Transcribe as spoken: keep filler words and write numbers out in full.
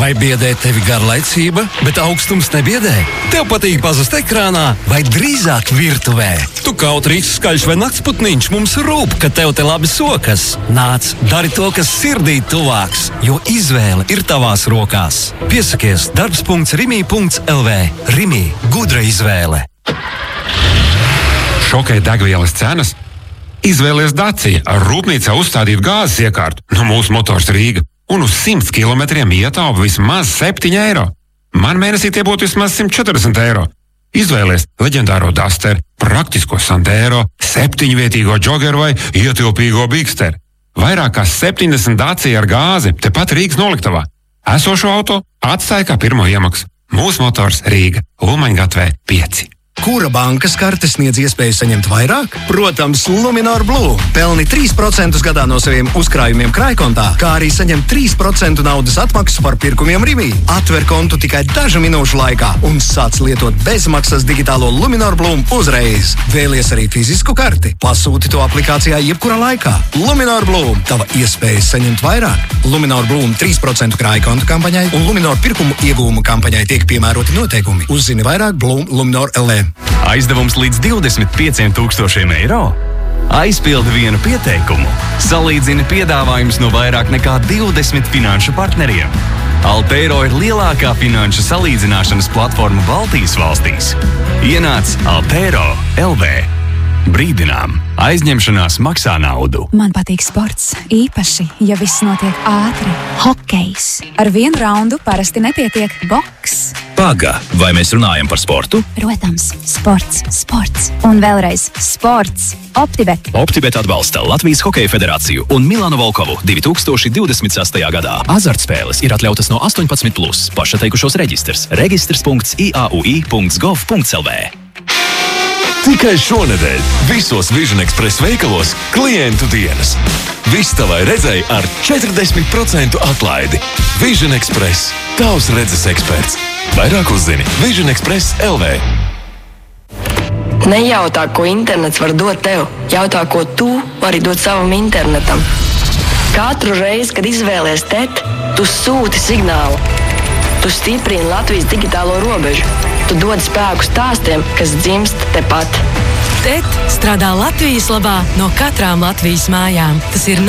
Vai biedē tevi garlaicība, bet augstums nebiedē? Tev patīk pazust ekrānā vai drīzāk virtuvē? Tu kaut rīks skaļš vai naktsputniņš, mums rūp, ka tev te labi sokas. Nāc, dari to, kas sirdī tuvāks, jo izvēle ir tavās rokās. Piesakies darbs punkts rimī punkts el vē. Rimī, gudra izvēle. Šokē degvielas cenas? Izvēlies Dacia ar rūpnīcā uzstādītu gāzes iekārtu no mūsu Motors Rīga un uz simts kilometriem ietaupa vismaz septiņi eiro. Man mēnesī tie būtu vismaz simt četrdesmit eiro. Izvēlies leģendāro Duster, praktisko Sandero, septiņvietīgo Joggeru vai ietilpīgo Bigster. Vairāk kā septiņdesmit Dacia ar gāzi tepat Rīgas noliktavā. Esošo auto atstāja kā pirmo iemaksu. Mūsu Motors Rīga, Ulmaņgatvē pieci. Kura bankas karte sniedz iespēju saņemt vairāk? Protams, Luminor Blue. Pelni trīs procentus gadā no saviem uzkrājumiem krājkontā, kā arī saņem trīs procentu naudas atmaksu par pirkumiem Rimī. Atver kontu tikai dažu minūšu laikā un sāc lietot bezmaksas digitālo Luminor Blue uzreiz. Vēlies arī fizisku karti? Pasūti to aplikācijā jebkurā laikā. Luminor Blue. Tava iespēja saņemt vairāk. Luminor Blue trīs procentu krājkontu kampaņai un Luminor pirkumu iegūmu kampaņai tiek piemēroti noteikumi. Uzzini vairāk Blue Luminor el vē. Aizdevums līdz divdesmit pieciem tūkstošiem eiro? Aizpildi vienu pieteikumu. Salīdzini piedāvājumus no vairāk nekā divdesmit finanšu partneriem. Altero ir lielākā finanšu salīdzināšanas platforma Baltijas valstīs. Ienāc Altero el vē. Brīdinām, aizņemšanās maksā naudu. Man patīk sports, īpaši, ja viss notiek ātri. Hokejs. Ar vienu raundu parasti nepietiek boks. Paga, vai mēs runājam par sportu? Protams, sports, sports un vēlreiz sports. Optibet. Optibet atbalsta Latvijas Hokeja federāciju un Milānu Volkovu divi tūkstoši divdesmit sestajā gadā. Azartspēles ir atļautas no astoņpadsmit plus. Pašateikušos reģistrs. Registrs punkts i a u i punkts gov punkts el vē. Tikai šonedēļ visos Vision Express veikalos klientu dienas. Viss tavai redzei ar četrdesmit procentu atlaidi. Vision Express. Tavs redzes eksperts. Vairāk uzzini Vision Express el vē. Nejautā, ko internets var dot tev. Jautā, ko tu vari dot savam internetam. Katru reizi, kad izvēlies T E T, tu sūti signālu. Tu stiprini Latvijas digitālo robežu. Tu dod spēku stāstiem, kas dzimst tepat. T E T strādā Latvijas labā no katrām Latvijas mājām. Tas ir